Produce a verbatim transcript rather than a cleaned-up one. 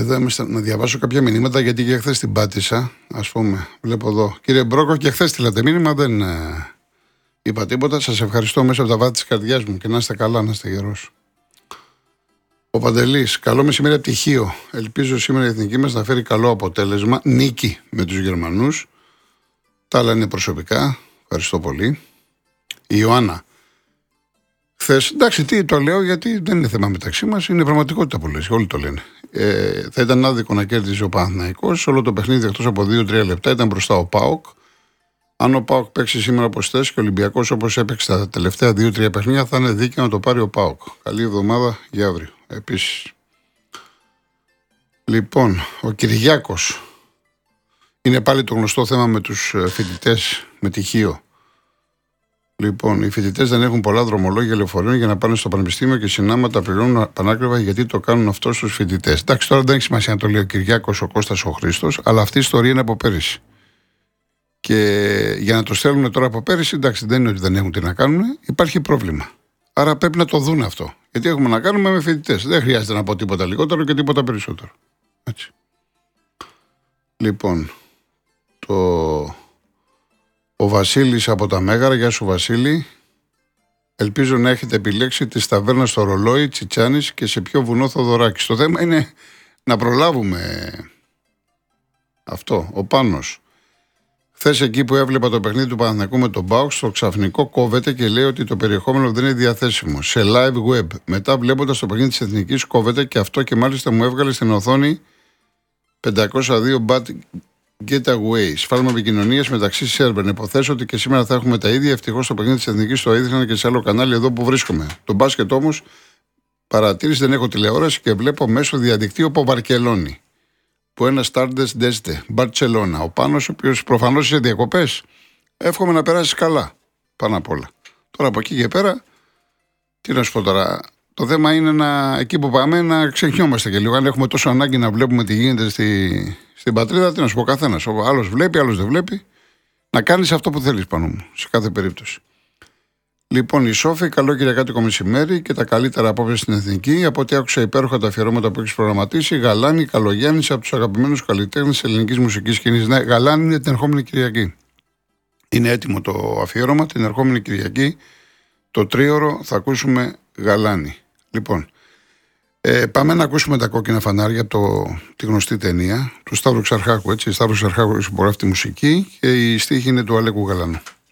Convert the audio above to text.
Εδώ είμαι να διαβάσω κάποια μηνύματα γιατί και χθε την πάτησα. Ας πούμε, βλέπω εδώ. Κύριε Μπρόκο, και χθε στείλατε μήνυμα, δεν ε, είπα τίποτα. Σας ευχαριστώ μέσα από τα βάθη της καρδιάς μου και να είστε καλά, να είστε γερός. Ο Παντελής, καλό μεσημέρι από τυχείο. Ελπίζω σήμερα η εθνική μας να φέρει καλό αποτέλεσμα. Νίκη με τους Γερμανούς. Τα άλλα είναι προσωπικά. Ευχαριστώ πολύ. Η Ιωάννα. Χθες, εντάξει, τι το λέω, γιατί δεν είναι θέμα μεταξύ μας, είναι πραγματικότητα που λες, όλοι το λένε. Ε, θα ήταν άδικο να κέρδιζε ο Παναθηναϊκός. Όλο το παιχνίδι εκτός από δύο τρία λεπτά ήταν μπροστά ο ΠΑΟΚ. Αν ο ΠΑΟΚ παίξει σήμερα όπως θες και ο Ολυμπιακός όπως έπαιξε τα τελευταία δύο τρία παιχνίδια, θα είναι δίκαιο να το πάρει ο ΠΑΟΚ. Καλή εβδομάδα για αύριο. Επίσης. Λοιπόν, ο Κυριάκος. Είναι πάλι το γνωστό θέμα με τους φοιτητές με τυχείο. Λοιπόν, οι φοιτητές δεν έχουν πολλά δρομολόγια λεωφορείων για να πάνε στο πανεπιστήμιο και συνάματα πληρώνουν πανάκριβα γιατί το κάνουν αυτό στους φοιτητές. Εντάξει, τώρα δεν έχει σημασία να το λέει ο Κυριάκος, ο Κώστας, ο Χρήστος, αλλά αυτή η ιστορία είναι από πέρυσι. Και για να το στέλνουν τώρα από πέρυσι, εντάξει, δεν είναι ότι δεν έχουν τι να κάνουν, υπάρχει πρόβλημα. Άρα πρέπει να το δουν αυτό. Γιατί έχουμε να κάνουμε με φοιτητές. Δεν χρειάζεται να πω τίποτα λιγότερο και τίποτα περισσότερο. Έτσι. Λοιπόν, το. Ο Βασίλης από τα Μέγαρα, γεια σου Βασίλη. Ελπίζω να έχετε επιλέξει τη ταβέρνα στο Ρολόι, Τσιτσάνης και σε ποιο βουνό Θοδωράκης. Το θέμα είναι να προλάβουμε αυτό. Ο Πάνος. Χθες εκεί που έβλεπα το παιχνίδι του Παναθηναϊκού με τον ΠΑΟΚ, στο ξαφνικό κόβεται και λέει ότι το περιεχόμενο δεν είναι διαθέσιμο. Σε live web. Μετά βλέποντας το παιχνίδι της Εθνικής κόβεται και αυτό και μάλιστα μου έβγαλε στην οθόνη πεντακόσια δύο bad getaway. Σφάλμα επικοινωνίας μεταξύ σερβερ. Υποθέσω ότι και σήμερα θα έχουμε τα ίδια. Ευτυχώς το παιχνίδι της Εθνικής το έδειχναν και σε άλλο κανάλι εδώ που βρίσκομαι. Το μπάσκετ όμως παρατήρηση, δεν έχω τηλεόραση και βλέπω μέσω διαδικτύου από Βαρκελόνη. Που ένα Στάρντες Ντέστε, Μπαρτσελώνα. Ο Πάνος, ο οποίος προφανώς είσαι διακοπές, εύχομαι να περάσεις καλά. Πάνω απ' όλα. Τώρα από εκεί και πέρα, τι να σου πω τώρα. Το θέμα είναι να, εκεί που πάμε να ξεχνιόμαστε και λίγο. Αν έχουμε τόσο ανάγκη να βλέπουμε τι γίνεται στη, στην πατρίδα, τι να σου πω καθένας. Ο άλλος βλέπει, άλλος δεν βλέπει. Να κάνεις αυτό που θέλεις πάνω μου, σε κάθε περίπτωση. Λοιπόν, η Σόφη, καλό κυριακάτικο μεσημέρι και τα καλύτερα απόψε στην Εθνική. Από ό,τι άκουσα υπέροχα τα αφιερώματα που έχει προγραμματίσει. Γαλάνη Καλογιάννης από τους αγαπημένους καλλιτέχνες της ελληνικής μουσικής σκηνής. Ναι, Γαλάνη είναι την ερχόμενη Κυριακή. Είναι έτοιμο το αφιέρωμα. Την ερχόμενη Κυριακή, το τρίωρο, θα ακούσουμε Γαλάνη. Λοιπόν, ε, πάμε να ακούσουμε τα κόκκινα φανάρια από το, τη γνωστή ταινία του Σταύρου Ξαρχάκου. Έτσι, Σταύρου Ξαρχάκου υπογράφει τη μουσική και η στίχη είναι του Αλέκου Γαλανού.